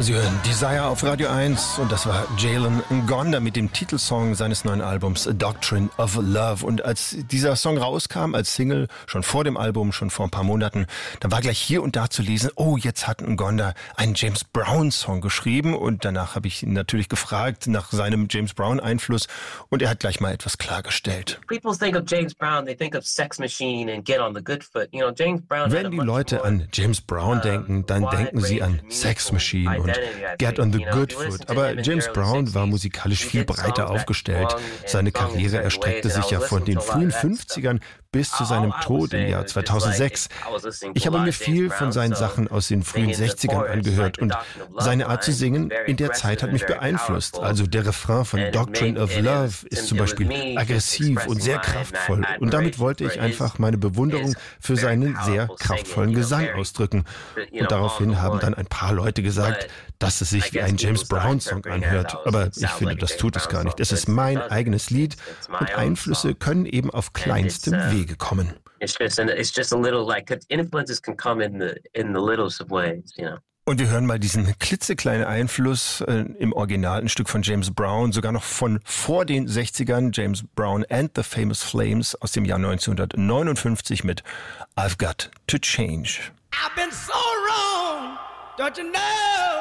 Sie hören Desire auf Radio 1 und das war Jalen Ngonda mit dem Titelsong seines neuen Albums A Doctrine of Love. Und als dieser Song rauskam, als Single, schon vor dem Album, schon vor ein paar Monaten, da war gleich hier und da zu lesen, oh, jetzt hat Ngonda einen James Brown-Song geschrieben. Und danach habe ich ihn natürlich gefragt nach seinem James Brown-Einfluss und er hat gleich mal etwas klargestellt. Wenn die Leute an James Brown denken, dann denken sie an Sex Machine und Get on the Good Foot. Aber James Brown war musikalisch viel breiter aufgestellt. Seine Karriere erstreckte sich ja von den frühen 50ern bis zu seinem Tod im Jahr 2006. Ich habe mir viel von seinen Sachen aus den frühen 60ern angehört und seine Art zu singen in der Zeit hat mich beeinflusst. Also der Refrain von Doctrine of Love ist zum Beispiel aggressiv und sehr kraftvoll und damit wollte ich einfach meine Bewunderung für seinen sehr kraftvollen Gesang ausdrücken. Und daraufhin haben dann ein paar Leute gesagt, dass es sich wie ein James Brown-Song anhört. Aber ich finde, das tut es gar nicht. Es ist mein eigenes Lied und Einflüsse können eben auf kleinstem Wege kommen. Und wir hören mal diesen klitzekleinen Einfluss im Original, ein Stück von James Brown, sogar noch von vor den 60ern, James Brown and the Famous Flames aus dem Jahr 1959 mit I've Got to Change. I've been so wrong, don't you know?